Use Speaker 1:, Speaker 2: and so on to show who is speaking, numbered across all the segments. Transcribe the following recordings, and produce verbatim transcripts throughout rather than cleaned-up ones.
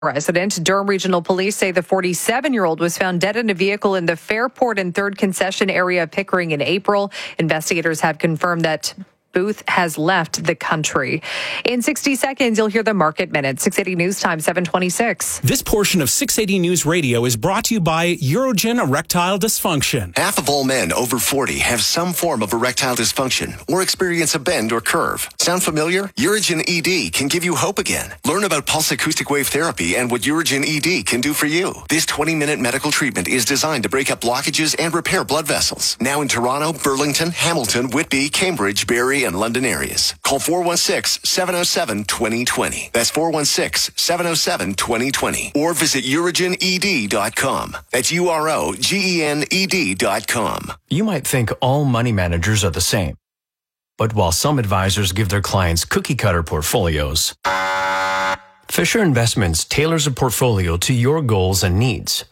Speaker 1: resident. Durham Regional Police say the forty-seven-year-old was found dead in a vehicle in the Fairport and third Concession area of Pickering in April. Investigators have confirmed that Booth has left the country. In sixty seconds, you'll hear the Market Minute. six eighty News Time, seven twenty-six.
Speaker 2: This portion of six eighty News Radio is brought to you by Urogen Erectile Dysfunction.
Speaker 3: Half of all men over forty have some form of erectile dysfunction or experience a bend or curve. Sound familiar? Urogen E D can give you hope again. Learn about pulse acoustic wave therapy and what Urogen E D can do for you. This twenty-minute medical treatment is designed to break up blockages and repair blood vessels. Now in Toronto, Burlington, Hamilton, Whitby, Cambridge, Barrie, and London areas. Call four one six, seven oh seven, two oh two oh. That's four one six, seven oh seven, two oh two oh. Or visit urogen e d dot com. That's U R O G E N E D dot com.
Speaker 4: You might think all money managers are the same. But while some advisors give their clients cookie-cutter portfolios, Fisher Investments tailors a portfolio to your goals and needs.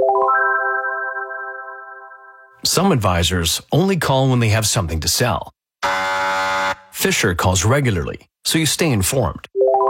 Speaker 4: Some advisors only call when they have something to sell. Fisher calls regularly, so you stay informed.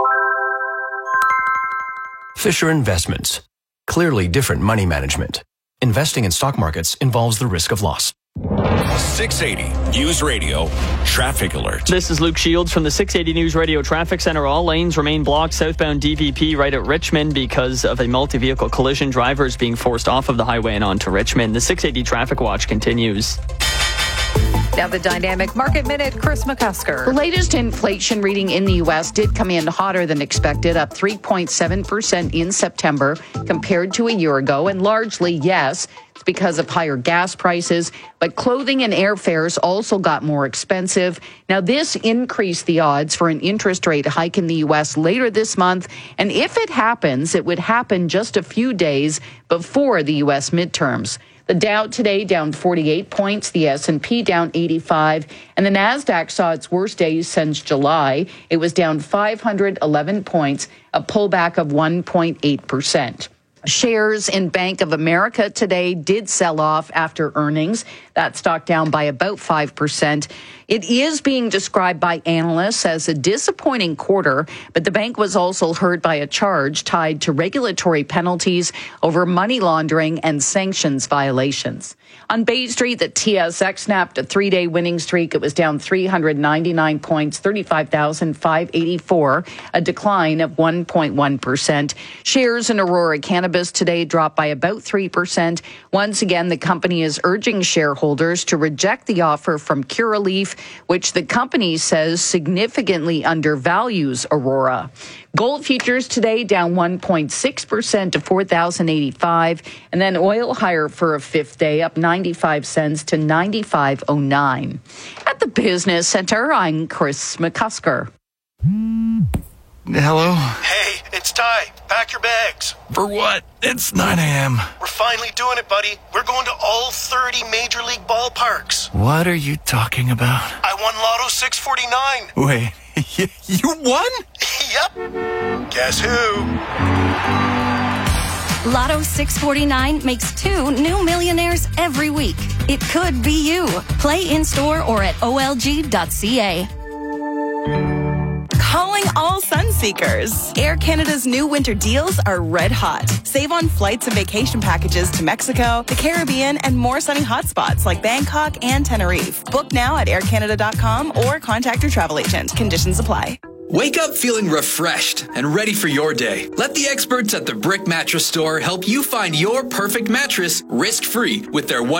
Speaker 4: Fisher Investments. Clearly different money management. Investing in stock markets involves the risk of loss.
Speaker 2: six eighty News Radio Traffic Alert.
Speaker 5: This is Luke Shields from the six eighty News Radio Traffic Center. All lanes remain blocked southbound D V P right at Richmond because of a multi-vehicle collision. Drivers being forced off of the highway and onto Richmond. The six eighty Traffic Watch continues.
Speaker 1: Now the Dynamic Market Minute, Chris McCusker.
Speaker 6: The latest inflation reading in the U S did come in hotter than expected, up three point seven percent in September compared to a year ago. And largely, yes, it's because of higher gas prices, but clothing and airfares also got more expensive. Now, this increased the odds for an interest rate hike in the U S later this month. And if it happens, it would happen just a few days before the U S midterms. The Dow today down forty-eight points, the S and P down eighty-five, and the Nasdaq saw its worst days since July. It was down five hundred eleven points, a pullback of one point eight percent. Shares in Bank of America today did sell off after earnings. That stock down by about five percent. It is being described by analysts as a disappointing quarter, but the bank was also hurt by a charge tied to regulatory penalties over money laundering and sanctions violations. On Bay Street, the T S X snapped a three-day winning streak. It was down three hundred ninety-nine points, thirty-five thousand five hundred eighty-four, a decline of one point one percent. Shares in Aurora Cannabis today dropped by about three percent. Once again, the company is urging shareholders to reject the offer from Curaleaf, which the company says significantly undervalues Aurora. Gold futures today down one point six percent to four thousand eighty-five, and then oil higher for a fifth day, up ninety-five cents to ninety-five oh nine. At the Business Center, I'm Chris McCusker.
Speaker 7: Hello?
Speaker 8: Hey, it's Ty. Pack your bags.
Speaker 7: For what? It's nine a.m.
Speaker 8: We're finally doing it, buddy. We're going to all thirty Major League ballparks.
Speaker 7: What are you talking about?
Speaker 8: I won Lotto six forty-nine.
Speaker 7: Wait, you won?
Speaker 8: Yep. Guess who?
Speaker 9: Lotto six forty-nine makes two new millionaires every week. It could be you. Play in-store or at O L G dot C A.
Speaker 10: Calling all Sunseekers. Air Canada's new winter deals are red hot. Save on flights and vacation packages to Mexico, the Caribbean, and more sunny hotspots like Bangkok and Tenerife. Book now at air canada dot com or contact your travel agent. Conditions apply.
Speaker 11: Wake up feeling refreshed and ready for your day. Let the experts at the Brick Mattress Store help you find your perfect mattress risk-free with their one